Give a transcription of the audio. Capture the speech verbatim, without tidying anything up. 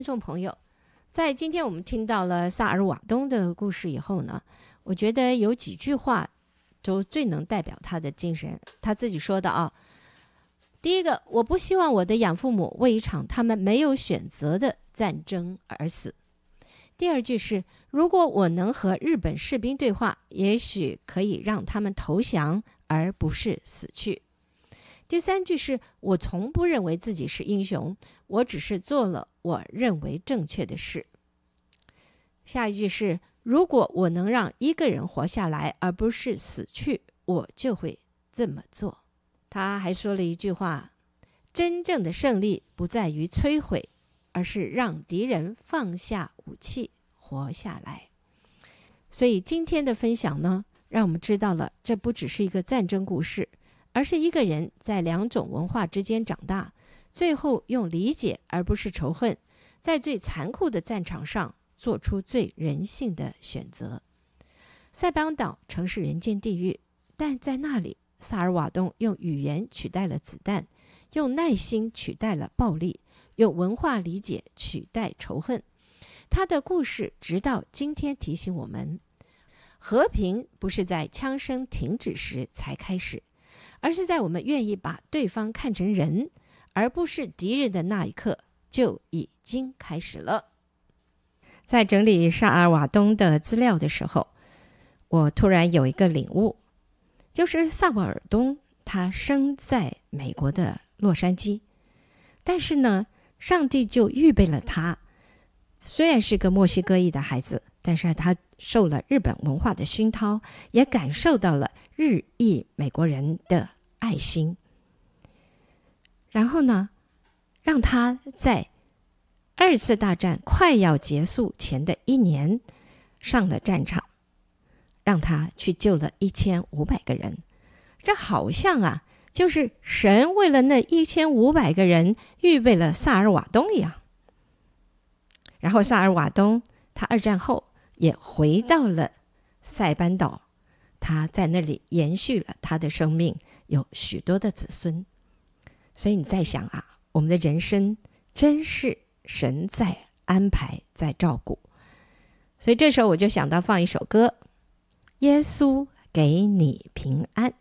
听众朋友，在今天我们听到了萨尔瓦东的故事以后呢，我觉得有几句话都最能代表他的精神。他自己说的啊，第一个，我不希望我的养父母为一场他们没有选择的战争而死。第二句是，如果我能和日本士兵对话，也许可以让他们投降，而不是死去。第三句是，我从不认为自己是英雄，我只是做了我认为正确的事。下一句是，如果我能让一个人活下来，而不是死去，我就会这么做。他还说了一句话，真正的胜利不在于摧毁，而是让敌人放下武器，活下来。所以今天的分享呢，让我们知道了这不只是一个战争故事，而是一个人在两种文化之间长大，最后用理解而不是仇恨，在最残酷的战场上做出最人性的选择。塞班岛曾是人间地狱，但在那里，萨尔瓦东用语言取代了子弹，用耐心取代了暴力，用文化理解取代仇恨。他的故事直到今天提醒我们，和平不是在枪声停止时才开始，而是在我们愿意把对方看成人，而不是敌人的那一刻就已经开始了。在整理萨尔瓦东的资料的时候，我突然有一个领悟，就是萨尔东他生在美国的洛杉矶，但是呢，上帝就预备了他，虽然是个墨西哥裔的孩子，但是他受了日本文化的熏陶，也感受到了日裔美国人的爱心，然后呢，让他在二次大战快要结束前的一年上了战场，让他去救了一千五百个人。这好像啊，就是神为了那一千五百个人预备了萨尔瓦东一样。然后萨尔瓦东他二战后也回到了塞班岛，他在那里延续了他的生命，有许多的子孙。所以你在想啊，我们的人生真是神在安排，在照顾。所以这时候我就想到放一首歌，耶稣给你平安。